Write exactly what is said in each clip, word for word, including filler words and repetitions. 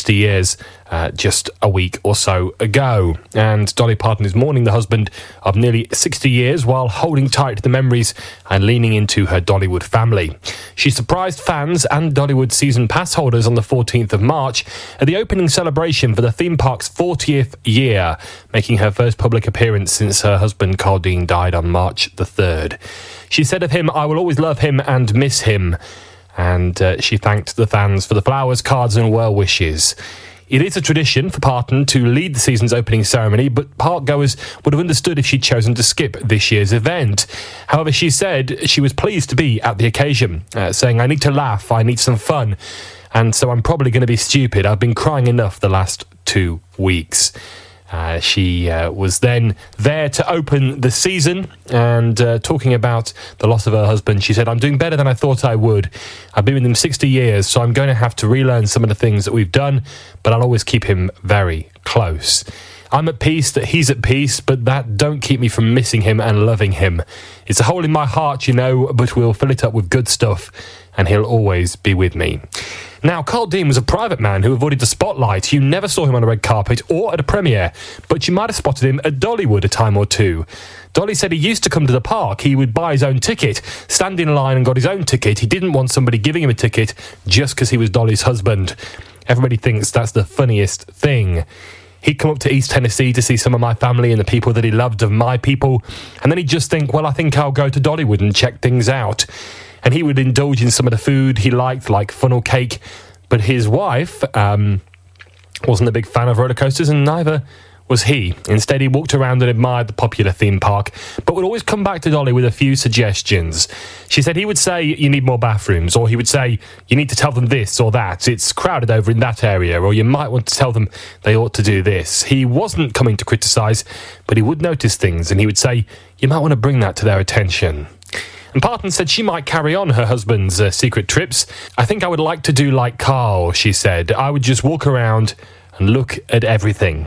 sixty years uh, just a week or so ago. And Dolly Parton is mourning the husband of nearly sixty years while holding tight to the memories and leaning into her Dollywood family. She surprised fans and Dollywood season pass holders on the fourteenth of March at the opening celebration for the theme park's fortieth year, making her first public appearance since her husband Carl Dean died on March the third. She said of him, "I will always love him and miss him." And uh, she thanked the fans for the flowers, cards and well wishes. It is a tradition for Parton to lead the season's opening ceremony, but park-goers would have understood if she'd chosen to skip this year's event. However, she said she was pleased to be at the occasion, uh, saying, "I need to laugh, I need some fun, and so I'm probably going to be stupid. I've been crying enough the last two weeks." Uh, she uh, was then there to open the season, and uh, talking about the loss of her husband, she said, "I'm doing better than I thought I would. I've been with him sixty years, so I'm going to have to relearn some of the things that we've done, but I'll always keep him very close. I'm at peace that he's at peace, but that don't keep me from missing him and loving him. It's a hole in my heart, you know, but we'll fill it up with good stuff, and he'll always be with me." Now, Carl Dean was a private man who avoided the spotlight. You never saw him on a red carpet or at a premiere, but you might have spotted him at Dollywood a time or two. Dolly said he used to come to the park. He would buy his own ticket, stand in line and got his own ticket. He didn't want somebody giving him a ticket just because he was Dolly's husband. Everybody thinks that's the funniest thing. He'd come up to East Tennessee to see some of my family and the people that he loved of my people, and then he'd just think, well, I think I'll go to Dollywood and check things out. And he would indulge in some of the food he liked, like funnel cake. But his wife um, wasn't a big fan of roller coasters, and neither was he. Instead, he walked around and admired the popular theme park, but would always come back to Dolly with a few suggestions. She said he would say, "You need more bathrooms," or he would say, "You need to tell them this or that. It's crowded over in that area," or "You might want to tell them they ought to do this." He wasn't coming to criticise, but he would notice things, and he would say, "You might want to bring that to their attention." And Parton said she might carry on her husband's uh, secret trips. "I think I would like to do like Carl," she said. "I would just walk around and look at everything."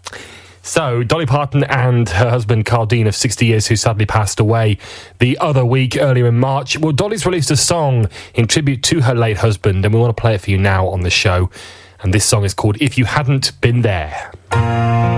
So, Dolly Parton and her husband Carl Dean of sixty years, who sadly passed away the other week, earlier in March. Well, Dolly's released a song in tribute to her late husband, and we want to play it for you now on the show. And this song is called "If You Hadn't Been There."